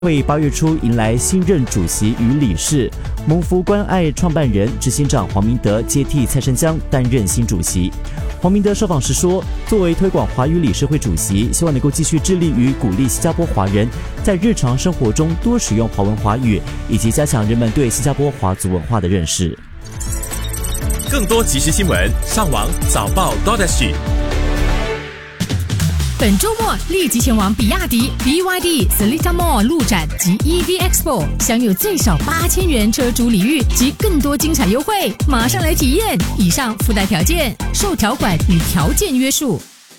会8月初迎来新任主席与理事，蒙福关爱创办人、执行长黄明德接替蔡生江担任新主席。黄明德受访时说，作为推广华语理事会主席，希望能够继续致力于鼓励新加坡华人在日常生活中多使用华文华语，以及加强人们对新加坡华族文化的认识。 更多即时新闻，上网早报 .sg。 本周末立即前往比亚迪 BYD Seletar Mall 路展及 EV Expo， 享有最少8000元车主礼遇及更多精彩优惠，马上来体验！以上附带条件，受条款与条件约束。